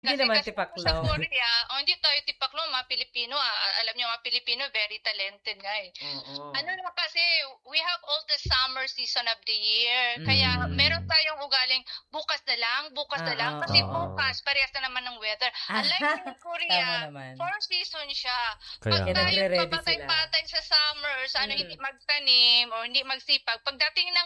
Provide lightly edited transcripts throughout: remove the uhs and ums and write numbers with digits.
Hindi Kasi naman kasi sa tipaklong. Korea, hindi tayo tipaklong mga Pilipino. Alam niyo mga Pilipino very talented nga eh. Ano Oo. na kasi we have all the summer season of the year. Kaya meron Mm. tayong ugaling bukas na lang kasi Oo. Oo. bukas parehas na naman ng weather. Ah, Unlike in tama Korea, naman. four season siya. Pag Kaya Kaya nga. tayo nagre-ready sila. papatay-patay sa summer, sa hindi Mm. magtanim or hindi magsipag, pagdating ng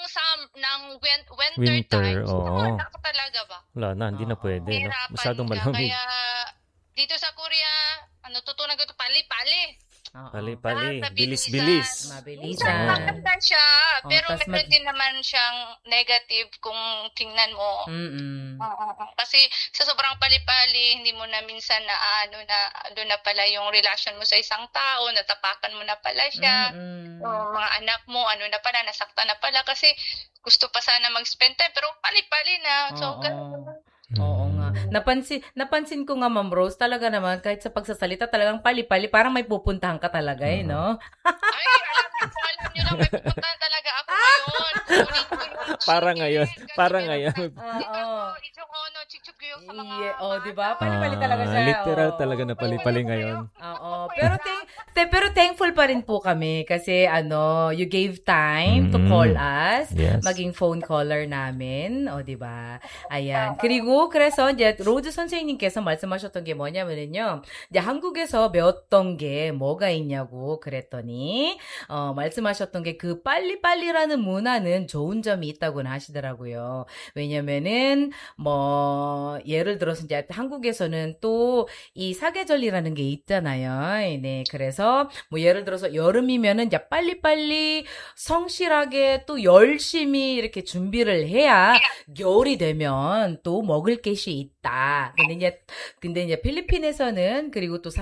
winter Winter, time, oo. wala ka talaga ba? Wala na, hindi na Oo. pwede, no? Hirapan Masyadong ka. malamig. Kaya dito sa Korea, tutunan ko ito, pali-pali. Oo. Lahat Pali-pali, mabilisan. bilis-bilis. Minsan Mabilisan. maganda siya, Oh, pero tas meron din naman siyang negative kung tingnan mo. Mm. Kasi sa sobrang pali-pali, hindi mo na minsan ano na pala yung relasyon mo sa isang tao, natapakan mo na pala siya. Mm. Mga anak mo, na pala, nasaktan na pala kasi gusto pa sana mag-spend time, pero pali-pali na. So, Oo. ganun. Oo nga. Napansin ko nga, Ma'am Rose, talaga naman, kahit sa pagsasalita, talagang pali-pali, parang may pupuntahan ka talaga eh, no? Ay, alam niyo lang, may pupuntahan talaga ako ngayon. Kukunin ko yung Para chicken. ngayon. Kasi Para meron ngayon. Oo. Ichong chichugyo sa mga Di ba? bata. Pali-pali talaga siya. Literal Oo. talaga na pali-pali ngayon. Oo. Pero thankful pa rin po kami kasi you gave time to call us. Yes. maging phone caller 나멘 어디봐. 아얀. 그리고 그래서 이제 로즈 선생님께서 말씀하셨던 게 뭐냐면요. 이제 한국에서 배웠던 게 뭐가 있냐고 그랬더니 말씀하셨던 게 그 빨리빨리라는 문화는 좋은 점이 있다고는 하시더라고요. 왜냐면은 뭐 예를 들어서 이제 한국에서는 또 이 사계절이라는 게 있잖아요. 네. 그래서 뭐 예를 들어서 여름이면은 이제 빨리빨리 성실하게 또 열심히 이렇게 준비를 해야 겨울이 되면 또 먹을 것이 있다. 근데 이제 필리핀에서는 그리고 또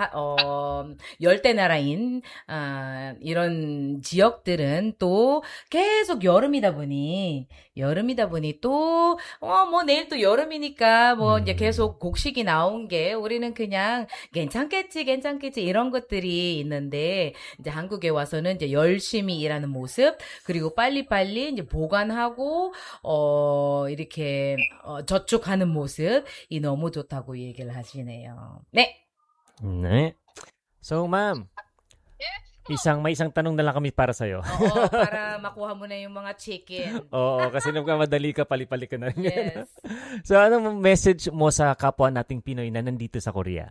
열대 나라인 이런 지역들은 또 계속 여름이다 보니 또 뭐 내일 또 여름이니까 뭐 이제 계속 곡식이 나온 게 우리는 그냥 괜찮겠지 이런 것들이 있는데 이제 한국에 와서는 이제 열심히 일하는 모습 그리고 빨리빨리 이제 보관하고 이렇게 저축하는 모습이 너무 좋다고 얘기를 하시네요. 네. 네. So, ma'am, may isang tanong na lang kami para sa'yo. Oo, para makuha mo na yung mga chicken. Oo, kasi nagkamadali ka, pali-pali ka na rin. Yes. So, anong message mo sa kapwa nating Pinoy na nandito sa Korea?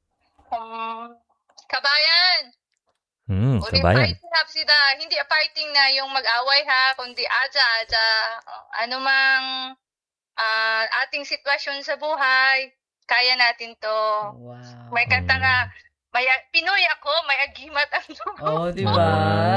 Kabayan! 우리 kabayan. fighting 합시다. hindi fighting na yung mag-away ha, kundi aja. Anumang ating sitwasyon sa buhay, kaya natin to. Wow. May kanta nga, Pinoy ako, may agimat ang dugo. Oh, di ba?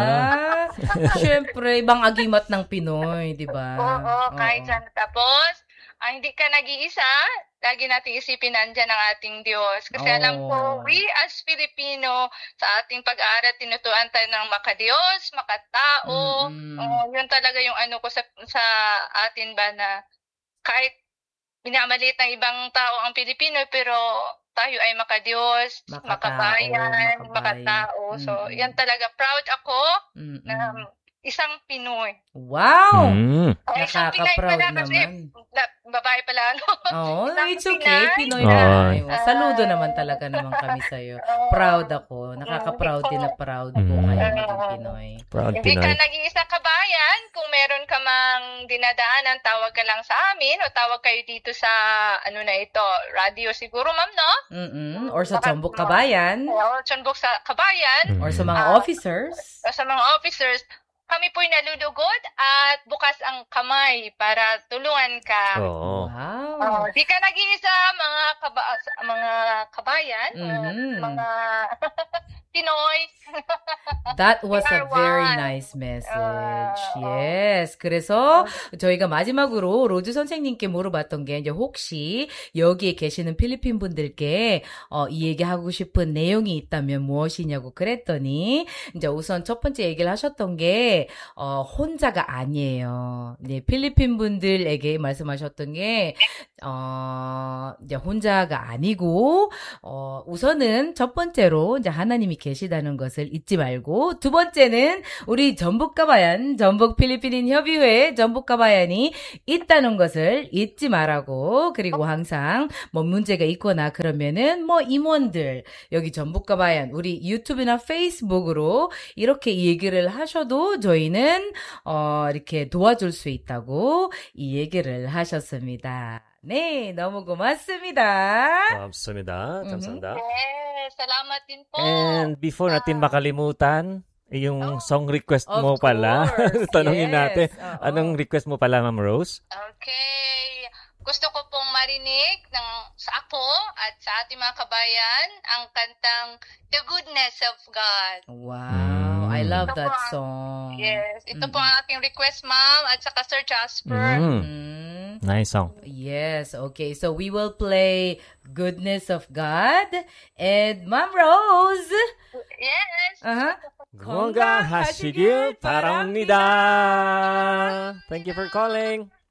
Siyempre, ibang agimat ng Pinoy, di ba? Oo, kahit saan. Tapos, hindi ka nag-iisa, lagi nating isipin nandyan ang ating Diyos. Kasi alam ko, we as Filipino, sa ating pag-aaral, tinutuan tayo ng makadiyos, makatao. Yun talaga yung ko sa atin ba na kahit minamaliit ng ibang tao ang Pilipino, pero tayo ay makadiyos, makabayan, makatao. So, yan talaga. Proud ako na isang Pinoy. Wow! Nakaka-proud naman. Babae pala, no? It's okay. Pinoy na. Saludo naman talaga naman kami sa'yo. Proud ako. Nakaka-proud din na proud po kayo maging Pinoy. Proud Hindi Pinoy. ka nag-iisa kabayan. Kung meron ka mang dinadaanan, tawag ka lang sa amin o tawag kayo dito sa, radio siguro, ma'am, no? Or sa Chonbuk Kabayan. Or Chonbuk sa Kabayan. Or sa mga officers. O sa mga officers. Kami po'y nalulugod at bukas ang kamay para tulungan ka. Oo. Wow. Di ka nag-iisa, mga kabayan, mga Pinoy. That was a very nice message. Yes. 그래서 저희가 마지막으로 로즈 선생님께 물어봤던 게 이제 혹시 여기에 계시는 필리핀 분들께 이 얘기하고 싶은 내용이 있다면 무엇이냐고 그랬더니 이제 우선 첫 번째 얘기를 하셨던 게 혼자가 아니에요. 네, 필리핀 분들에게 말씀하셨던 게 이제 혼자가 아니고 우선은 첫 번째로 이제 하나님이 계시다는 것을 잊지 말고 두 번째는 우리 전북가바얀 전북 필리핀인 협의회에 전북가바얀이 있다는 것을 잊지 말라고 그리고 항상 뭐 문제가 있거나 그러면은 뭐 임원들 여기 전북가바얀 우리 유튜브나 페이스북으로 이렇게 얘기를 하셔도 저희는 이렇게 도와줄 수 있다고 이 얘기를 하셨습니다. 네, 너무 고맙습니다. 감사합니다. 감사합니다. Yes, salamat din po. And before natin makalimutan, yung song request Of mo pala, course, tanungin yes. natin, Oo. anong request mo pala, Ma'am Rose? Okay. Gusto ko pong marinig sa ako at sa ating mga kabayan ang kantang The Goodness of God. Wow, I love Ito that po ang- song. Yes, ito po ang aking request, ma'am, at saka Sir Jasper. Mm. Nice song. Yes, okay. So we will play Goodness of God and Ma'am Rose. Yes. Uh-huh. 건강하시길 바랍니다. Thank you for calling.